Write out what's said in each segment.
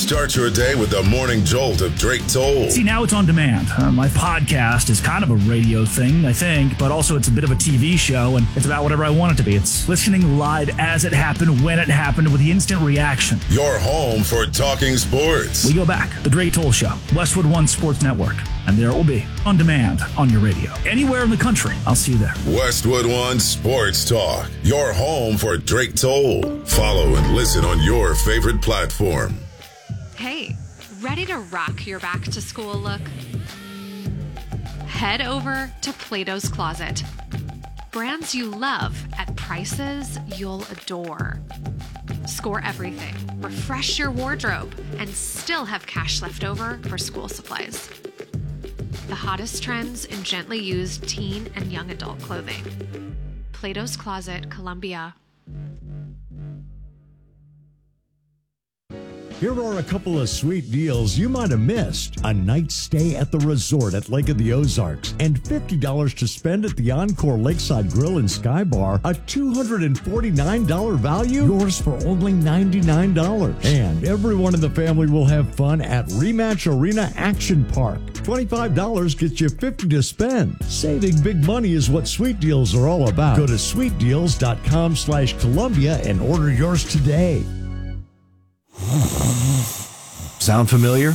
Start your day with the morning jolt of Drake Toll. See, now it's on demand. My podcast is kind of a radio thing, I think, but also it's a bit of a TV show, and it's about whatever I want it to be. It's listening live as it happened, when it happened, with the instant reaction. Your home for talking sports. We go back. The Drake Toll Show, Westwood One Sports Network. And there it will be, on demand, on your radio. Anywhere in the country, I'll see you there. Westwood One Sports Talk, your home for Drake Toll. Follow and listen on your favorite platform. Hey, ready to rock your back to school look? Head over to Plato's Closet. Brands you love at prices you'll adore. Score everything, refresh your wardrobe, and still have cash left over for school supplies. The hottest trends in gently used teen and young adult clothing. Plato's Closet, Columbia. Here are a couple of sweet deals you might have missed. A night stay at the resort at Lake of the Ozarks and $50 to spend at the Encore Lakeside Grill and Sky Bar. A $249 value, yours for only $99. And everyone in the family will have fun at Rematch Arena Action Park. $25 gets you $50 to spend. Saving big money is what Sweet Deals are all about. Go to sweetdeals.com/Columbia and order yours today. Sound familiar?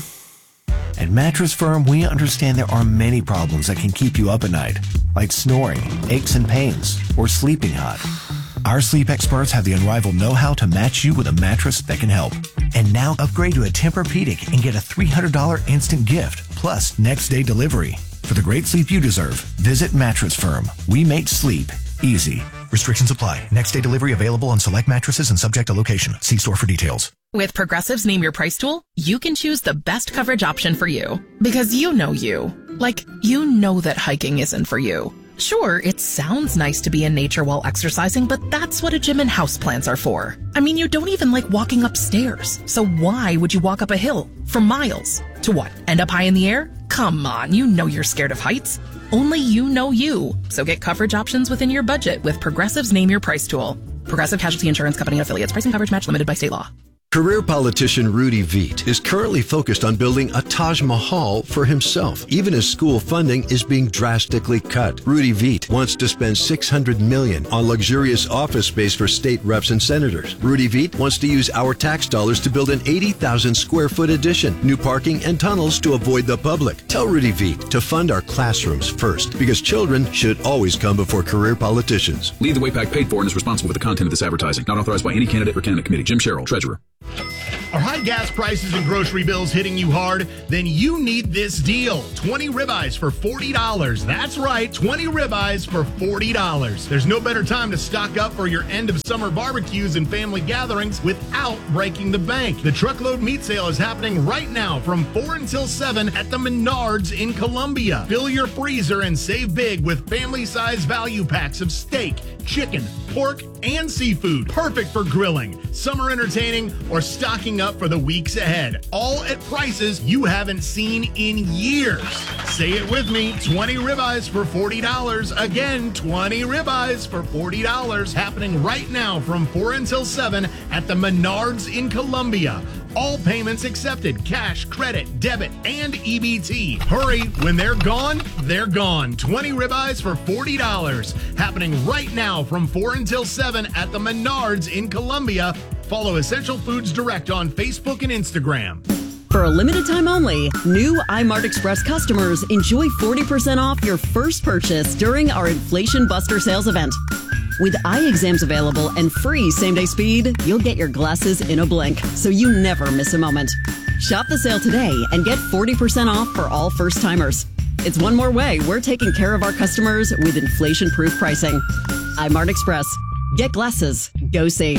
At Mattress Firm, we understand there are many problems that can keep you up at night, like snoring, aches and pains, or sleeping hot. Our sleep experts have the unrivaled know-how to match you with a mattress that can help. And now upgrade to a Tempur-Pedic and get a $300 instant gift, plus next-day delivery. For the great sleep you deserve, visit Mattress Firm. We make sleep easy. Restrictions apply. Next-day delivery available on select mattresses and subject to location. See store for details. With Progressive's Name Your Price tool, you can choose the best coverage option for you. Because you know you. Like, you know that hiking isn't for you. Sure, it sounds nice to be in nature while exercising, but that's what a gym and houseplants are for. I mean, you don't even like walking upstairs. So why would you walk up a hill for miles? To what? End up high in the air? Come on, you know you're scared of heights. Only you know you. So get coverage options within your budget with Progressive's Name Your Price tool. Progressive Casualty Insurance Company and affiliates. Pricing coverage match limited by state law. Career politician Rudy Veit is currently focused on building a Taj Mahal for himself, even as school funding is being drastically cut. Rudy Veit wants to spend $600 million on luxurious office space for state reps and senators. Rudy Veit wants to use our tax dollars to build an 80,000 square foot addition, new parking and tunnels to avoid the public. Tell Rudy Veit to fund our classrooms first, because children should always come before career politicians. Lead the Way PAC paid for and is responsible for the content of this advertising. Not authorized by any candidate or candidate committee. Jim Sherrill, Treasurer. Are high gas prices and grocery bills hitting you hard? Then you need this deal. 20 ribeyes for $40. That's right, 20 ribeyes for $40. There's no better time to stock up for your end of summer barbecues and family gatherings without breaking the bank. The truckload meat sale is happening right now from 4 until 7 at the Menards in Columbia. Fill your freezer and save big with family-size value packs of steak, chicken, pork, and seafood. Perfect for grilling, summer entertaining, or stocking up for the weeks ahead. All at prices you haven't seen in years. Say it with me, 20 ribeyes for $40. Again, 20 ribeyes for $40. Happening right now from 4 until 7 at the Menards in Columbia. All payments accepted, cash, credit, debit, and EBT. Hurry, when they're gone, they're gone. 20 ribeyes for $40. Happening right now from 4 until 7 at the Menards in Columbia. Follow Essential Foods Direct on Facebook and Instagram. For a limited time only, new iMart Express customers enjoy 40% off your first purchase during our Inflation Buster sales event. With eye exams available and free same-day speed, you'll get your glasses in a blink, so you never miss a moment. Shop the sale today and get 40% off for all first-timers. It's one more way we're taking care of our customers with inflation-proof pricing. iMart Express. Get glasses. Go see.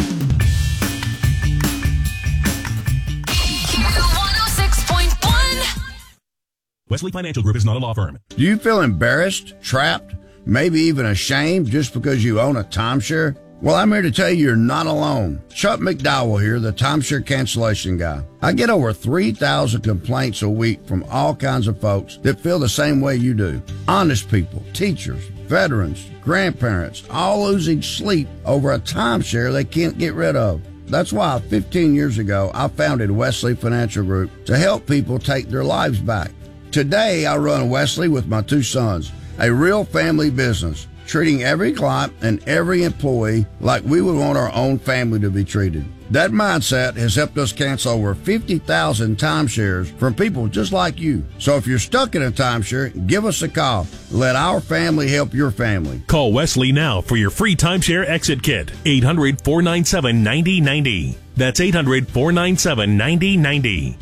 106.1. Wesley Financial Group is not a law firm. Do you feel embarrassed, trapped, maybe even ashamed just because you own a timeshare? Well, I'm here to tell you you're not alone. Chuck McDowell here, the timeshare cancellation guy. I get over 3,000 complaints a week from all kinds of folks that feel the same way you do. Honest people, teachers, veterans, grandparents, all losing sleep over a timeshare they can't get rid of. That's why 15 years ago, I founded Wesley Financial Group to help people take their lives back. Today, I run Wesley with my 2 sons, a real family business, treating every client and every employee like we would want our own family to be treated. That mindset has helped us cancel over 50,000 timeshares from people just like you. So if you're stuck in a timeshare, give us a call. Let our family help your family. Call Wesley now for your free timeshare exit kit. 800-497-9090. That's 800-497-9090.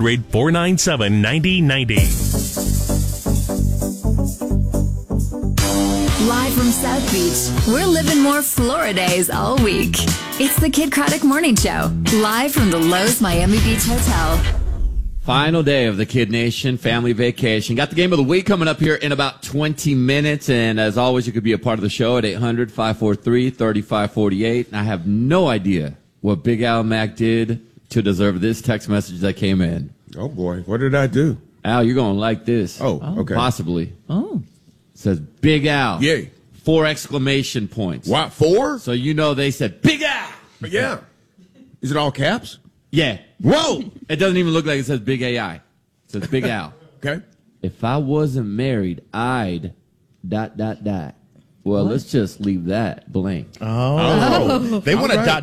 800-497-9090. Live from South Beach, we're living more Florida days all week. It's the Kid Craddock Morning Show, live from the Lowe's Miami Beach Hotel. Final day of the Kid Nation family vacation. Got the game of the week coming up here in about 20 minutes. And as always, you could be a part of the show at 800-543-3548. And I have no idea what Big Al Mack did to deserve this text message that came in. Oh, boy. What did I do? Al, you're going to like this. Oh, okay. Possibly. Oh. It says Big Al. Yay. 4 exclamation points. What, 4? So you know they said Big Al. Yeah. Is it all caps? Yeah. Whoa. It doesn't even look like it says Big AI. It says Big Al. Okay. If I wasn't married, I'd ... Well, let's just leave that blank. Oh. They want a ... With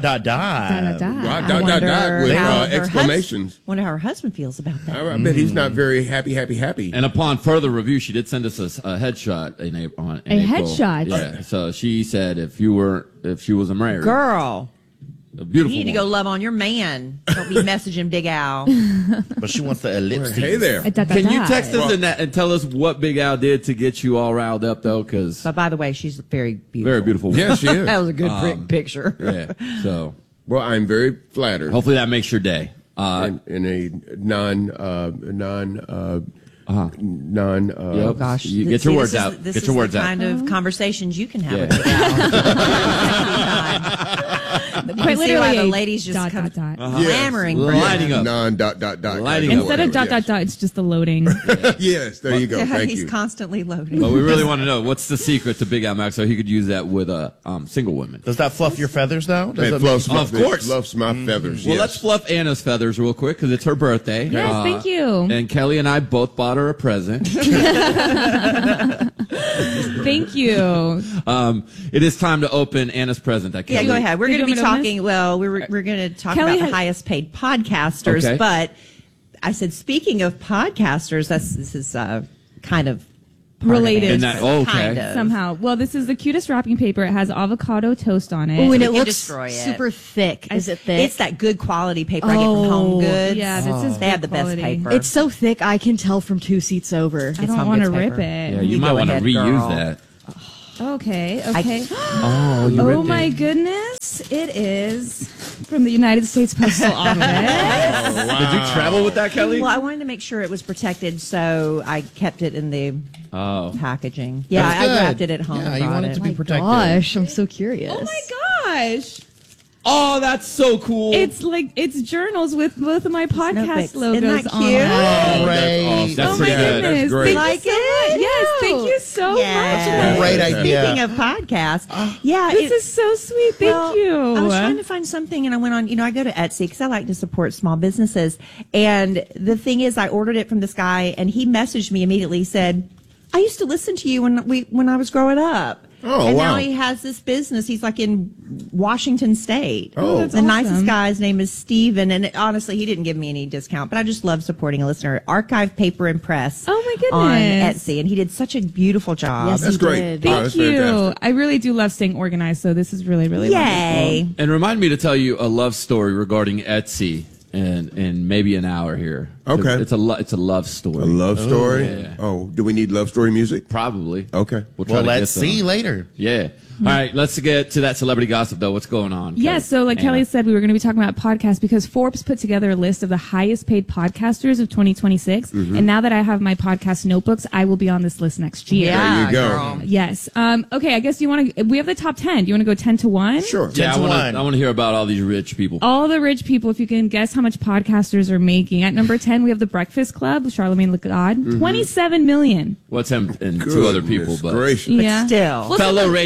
exclamations. Wonder how her husband feels about that. I bet he's not very happy. And upon further review, she did send us a headshot in April. Headshot? Yeah. So she said if she was a married Girl. A beautiful You need to go love on your man. Don't be messaging Big Al. But she wants the ellipses. Hey there. Can you text us and tell us what Big Al did to get you all riled up, though? Because by the way, she's very beautiful. Very beautiful woman. Yeah, she is. That was a good picture. Yeah. So, well, I'm very flattered. Hopefully that makes your day. In a Oh gosh! Get your words out. This Get is your words the out. kind of conversations you can have with Big Al. Quite literally, the ladies just clamoring, lighting up, lighting Instead of ... it's just the loading. Yes, there you go. Thank he's you. constantly loading. But we really want to know what's the secret to Big Al Mack so he could use that with single women. Does that fluff your feathers, though? It fluffs of course. Fluffs my feathers. Well, yes. let's fluff Anna's feathers real quick because it's her birthday. Yes, thank you. And Kelly and I both bought her a present. Thank you. It is time to open Anna's present. Yeah, go ahead. We're going to be talking. Well, we're going to talk Kelly about the highest paid podcasters. Okay. But I said, speaking of podcasters, this is kind of related. Kind of. Somehow. Well, this is the cutest wrapping paper. It has avocado toast on it. Oh, and You it can looks destroy it. super thick. Is it thick? It's that good quality paper I get from Home Goods. Yeah, this is They have good the best quality. paper. It's so thick I can tell from 2 seats over. I don't want to Goods rip paper. it. Yeah, you might want to reuse that. Okay. Oh, you Oh ripped my it. goodness. It is from the United States Postal Office. Did you travel with that, Kelly? Well, I wanted to make sure it was protected, so I kept it in the packaging. Yeah, That's I good. wrapped it at home. Yeah, you brought want it to be protected. Gosh, I'm so curious. Oh my gosh. Oh, that's so cool. It's journals with both of my podcast Notebooks. logos Isn't that on cute? it. Great. That's Oh my pretty good. goodness. That's great. Thank Like you so it? much. Yes, thank you so Yeah. much. Great idea. Speaking of podcasts, yeah, This is so sweet. Thank you. I was trying to find something, and I went on. I go to Etsy because I like to support small businesses. And the thing is, I ordered it from this guy, and he messaged me immediately. He said, "I used to listen to you when I was growing up." Oh, and wow. now he has this business. He's like in Washington State. Oh. That's the awesome. nicest guy. His name is Steven. And honestly, he didn't give me any discount, but I just love supporting a listener. Archive Paper and Press. Oh my goodness. On Etsy. And he did such a beautiful job. Yes, That's he great. did. Wow, Thank that's you. fantastic. I really do love staying organized, so this is really, really Yay. wonderful. And remind me to tell you a love story regarding Etsy in maybe an hour here. Okay. It's a love story. A love story? yeah. Oh, do we need love story music? Probably. Okay. We'll try Well, to let's get some. see later. Yeah. All right, let's get to that celebrity gossip, though. What's going on? Yes, so like Kelly said, we were going to be talking about podcasts because Forbes put together a list of the highest paid podcasters of 2026. And now that I have my podcast notebooks, I will be on this list next year. There you go. girl. Yes. Okay, I guess we have the top 10. Do you want to go 10 to 1? Sure. Yeah, 10 to 1. I want to hear about all these rich people. All the rich people, if you can guess how much podcasters are making. At number 10, we have The Breakfast Club with Charlamagne the God. $27 million. What's him and two other people, but Gracious. Yeah. Still. fellow radio personality.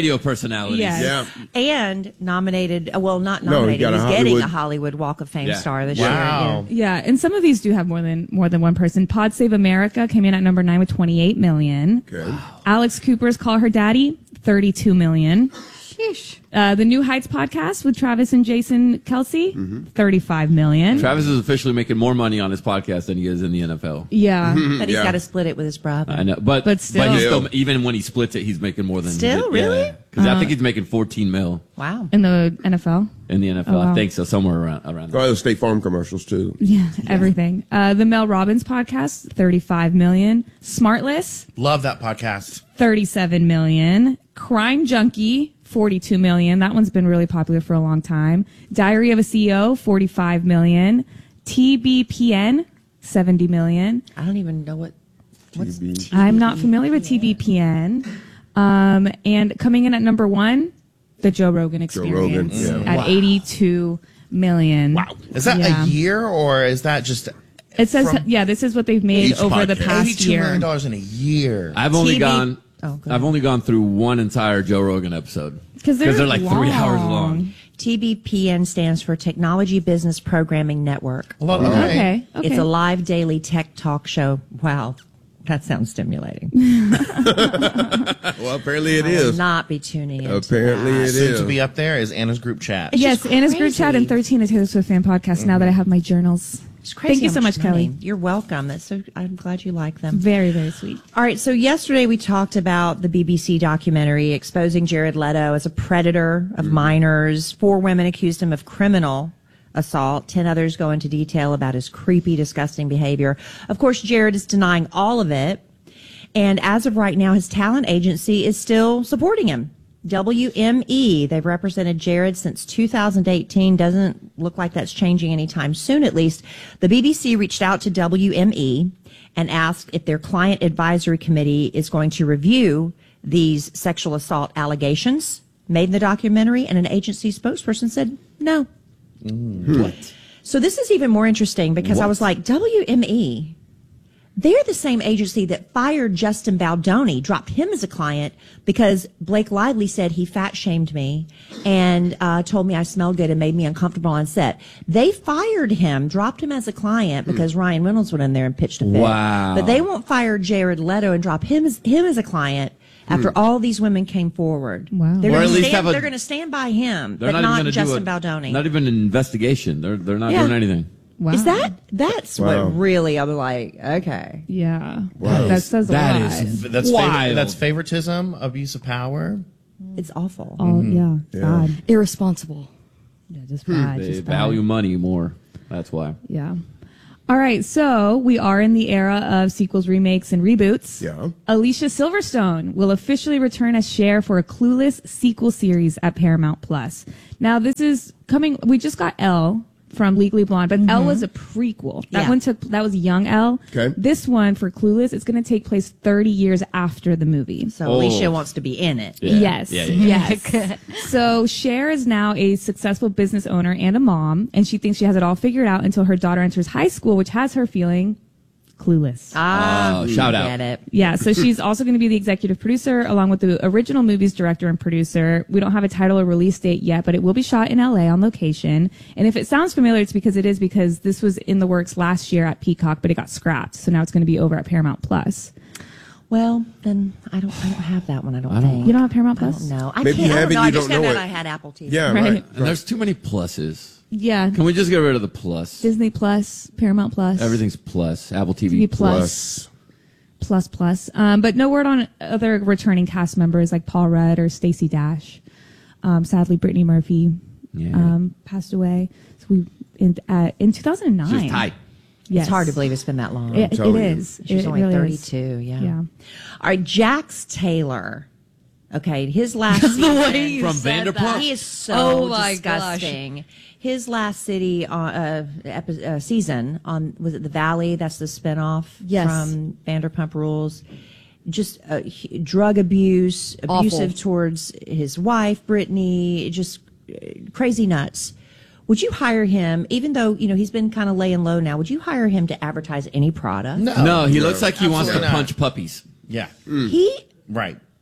personalities. Yes. Yeah. And nominated, well, not No, he nominated, got a he's getting Hollywood- a Hollywood Walk of Fame Yeah. star this Wow. year. Yeah, and some of these do have more than one person. Pod Save America came in at number 9 with 28 million. Okay. Alex Cooper's Call Her Daddy, 32 million. Sheesh. The New Heights podcast with Travis and Jason Kelsey, 35 million. Travis is officially making more money on his podcast than he is in the NFL. Yeah. But he's Yeah. got to split it with his brother. I know, but still. he's still, even when he splits it, he's making more than Still? Really? Because I think he's making 14 mil Wow. In the NFL. in the NFL. Oh, wow. I think so, somewhere around Oh, there. those State Farm commercials too. Yeah, everything. The Mel Robbins podcast, 35 million. Smartless, Love that podcast. 37 million. Crime Junkie, 42 million. That one's been really popular for a long time. Diary of a CEO, 45 million. TBPN, 70 million. I don't even know what's I'm not familiar with TBPN. And coming in at number 1, the Joe Rogan Experience Rogan, yeah. at Wow. 82 million. Wow. Is that Yeah. a year or is that just It says, from yeah, this is what they've made each over the podcast? past $82 year. million in a year. I've only TV gone. Oh, go I've only gone through one entire Joe Rogan episode 'Cause they're like 3 hours long. TBPN stands for Technology Business Programming Network. Okay. It's a live daily tech talk show. Wow. That sounds stimulating. Well, apparently it I will is. not be tuning in. Apparently it Soon is. to be up there is Anna's group chat. Yes, Anna's group chat and 13 a Taylor Swift fan podcast now that I have my journals. It's crazy. Thank you how so much, money. Kelly. You're welcome. I'm glad you like them. Very, very sweet. All right. So yesterday we talked about the BBC documentary exposing Jared Leto as a predator of minors. 4 women accused him of criminal assault. 10 others go into detail about his creepy, disgusting behavior. Of course, Jared is denying all of it. And as of right now, his talent agency is still supporting him. WME, they've represented Jared since 2018. Doesn't look like that's changing anytime soon, at least. The BBC reached out to WME and asked if their client advisory committee is going to review these sexual assault allegations made in the documentary, and an agency spokesperson said no. What? So this is even more interesting because I What? was like, WME, they're the same agency that fired Justin Baldoni, dropped him as a client because Blake Lively said he fat shamed me and told me I smelled good and made me uncomfortable on set. They fired him, dropped him as a client because Ryan Reynolds went in there and pitched a fit. Wow. But they won't fire Jared Leto and drop him as a client after all these women came forward. Wow. They're Or going at least have a- to stand by him, They're but not even not going to Justin do Baldoni. Not even an investigation. They're not Yeah. doing anything. Wow. Is that's Wow. what really I'm like, okay. Yeah. Wow. That says a That lot. is That's wild. that's favoritism, abuse of power. It's awful. All, yeah. Bad. Irresponsible. Yeah, just bad. They just bad. value money more. That's why. Yeah. All right, so we are in the era of sequels, remakes, and reboots. Yeah. Alicia Silverstone will officially return as Cher for a Clueless sequel series at Paramount Plus. Now, this is coming. We just got Elle from Legally Blonde, but Elle was a prequel. That Yeah. that was young Elle. Okay. This one for Clueless is going to take place 30 years after the movie. So Alicia wants to be in it. Yeah. Yes. Yeah, yeah. Yes. So Cher is now a successful business owner and a mom, and she thinks she has it all figured out until her daughter enters high school, which has her feeling clueless. Oh, shout out. Get it. Yeah, so she's also going to be the executive producer along with the original movie's director and producer. We don't have a title or release date yet, but it will be shot in LA on location. And if it sounds familiar, it's because it is, because this was in the works last year at Peacock, but it got scrapped. So now it's going to be over at Paramount Plus. Well, then I don't have that one. I don't think. You don't have Paramount Plus? No, I Maybe can't. you I have don't it, know. you I just don't know found out it. I had Apple TV. Yeah, Right. right. And there's too many pluses. Yeah. Can we just get rid of the plus? Disney Plus, Paramount Plus. Everything's plus. Apple TV, TV Plus. Plus. But no word on other returning cast members like Paul Rudd or Stacey Dash. Sadly, Brittany Murphy passed away. So we in 2009. She's tight. Yes. It's hard to believe it's been that long. It is. She's It only really is. 32. Yeah. Yeah. All right, Jax Taylor. Okay, his last season. way you From said Vanderpump? that. He is so Oh my disgusting. His last season on, was it The Valley? That's the spinoff Yes. from Vanderpump Rules. Just drug abuse, abusive Awful. towards his wife, Brittany, just crazy nuts. Would you hire him, even though, he's been kind of laying low now, would you hire him to advertise any product? No, he looks like he wants to Absolutely not. punch puppies. Yeah. He Right.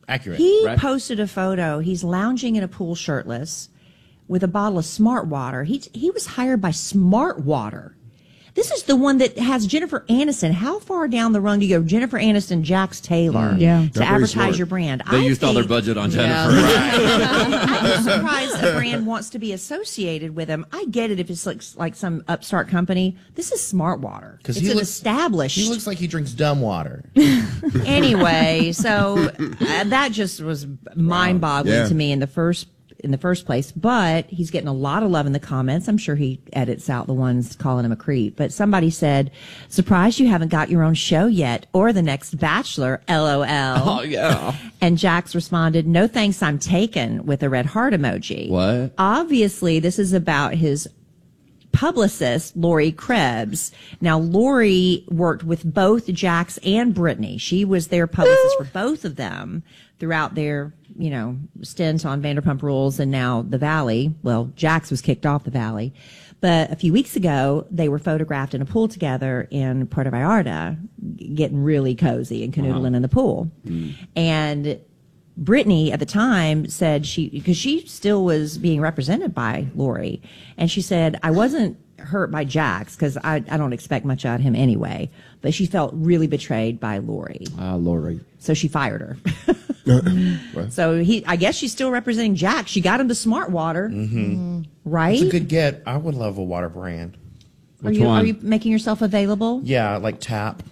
Accurate. He posted a photo. He's lounging in a pool shirtless with a bottle of Smart Water. He was hired by Smart Water. This is the one that has Jennifer Aniston. How far down the rung do you go? Jennifer Aniston, Jax Taylor, to advertise your brand. They used all their budget on Jennifer. I'm surprised a brand wants to be associated with him. I get it if it's like some upstart company. This is Smart Water. It's established. He looks like he drinks dumb water. Anyway, so that just was mind-boggling to me in the first place, but he's getting a lot of love in the comments. I'm sure he edits out the ones calling him a creep. But somebody said, surprised you haven't got your own show yet or the next Bachelor, LOL. Oh, yeah. And Jax responded, no thanks, I'm taken, with a red heart emoji. What? Obviously, this is about his publicist, Lori Krebs. Now, Lori worked with both Jax and Brittany. She was their publicist for both of them throughout their, stint on Vanderpump Rules and now The Valley. Well, Jax was kicked off The Valley. But a few weeks ago, they were photographed in a pool together in Puerto Vallarta, getting really cozy and canoodling in the pool. And Brittany at the time said because she still was being represented by Lori, and she said, I wasn't hurt by Jax because I don't expect much out of him anyway, but she felt really betrayed by Lori. Lori. So she fired her. So I guess she's still representing Jax. She got him the Smart Water, right? It's a good get. I would love a water brand. Are you making yourself available? Yeah, like Tap.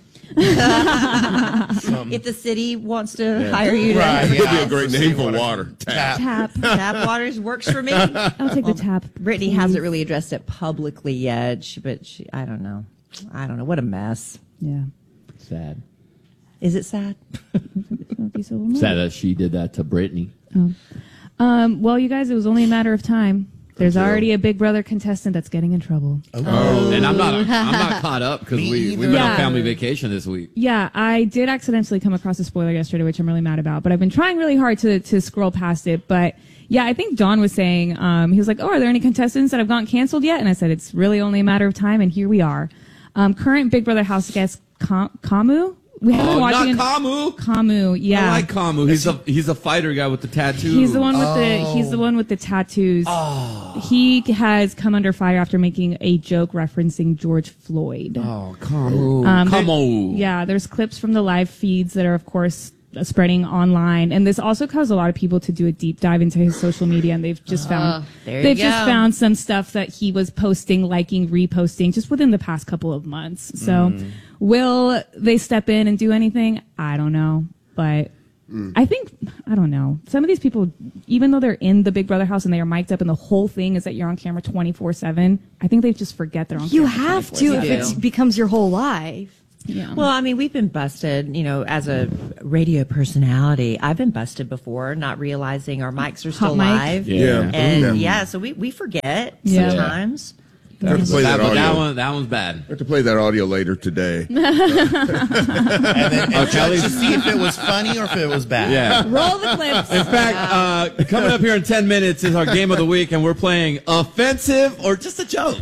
If the city wants to hire you, It would be a great name for water. Tap Waters works for me. I'll take the tap. Brittany hasn't really addressed it publicly yet, but I don't know. What a mess. Yeah. Sad. Is it sad? Sad that she did that to Brittany. Well, you guys, it was only a matter of time. There's already a Big Brother contestant that's getting in trouble. And I'm not caught up because we've been on family vacation this week. Yeah, I did accidentally come across a spoiler yesterday, which I'm really mad about. But I've been trying really hard to scroll past it. But yeah, I think Dawn was saying, he was like, are there any contestants that have gotten canceled yet? And I said, it's really only a matter of time. And here we are. Current Big Brother house guest, Kamu. We haven't been watching Kamu. Kamu, yeah. I like Kamu. He's a fighter guy with the tattoo. He's the one with the tattoos. He has come under fire after making a joke referencing George Floyd. Oh, Kamu. Yeah, there's clips from the live feeds that are, of course, spreading online, and this also caused a lot of people to do a deep dive into his social media, and they've just found some stuff that he was posting, liking, reposting just within the past couple of months. So will they step in and do anything? I don't know, but I don't know. Some of these people, even though they're in the Big Brother house and they are mic'd up and the whole thing is that you're on camera 24/7, I think they just forget they're on camera. You have to if it becomes your whole life. Yeah. Well, I mean, we've been busted, as a radio personality. I've been busted before, not realizing our mics are still live. Yeah. And so we forget sometimes. I have to play that audio. That one's bad. I have to play that audio later today. And judge to see if it was funny or if it was bad. Yeah. Roll the clips. In fact, coming up here in 10 minutes is our game of the week, and we're playing offensive or just a joke.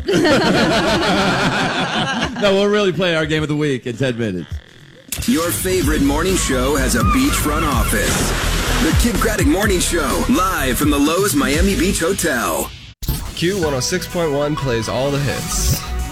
No, we'll really play our game of the week in 10 minutes. Your favorite morning show has a beachfront office. The Kid Craddock Morning Show, live from the Lowe's Miami Beach Hotel. Q106.1 plays all the hits.